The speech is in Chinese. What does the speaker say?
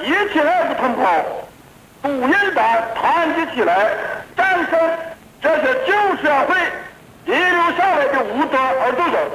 一起来的同胞，不应当团结起来，战胜这些旧社会遗留下来的无德而斗争。